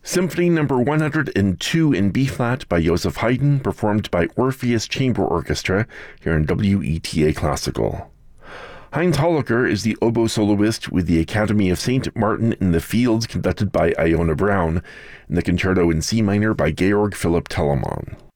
Symphony No. 102 in B-flat by Joseph Haydn, performed by Orpheus Chamber Orchestra here in WETA Classical. Heinz Hollacher is the oboe soloist with the Academy of St. Martin in the Fields, conducted by Iona Brown, and the Concerto in C minor by Georg Philipp Telemann.